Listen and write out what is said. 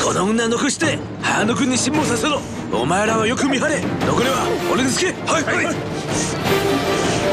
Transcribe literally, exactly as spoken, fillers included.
この女残してハーノ君に辛抱させろ。お前らはよく見張れ。残りは俺につけ。はいはい。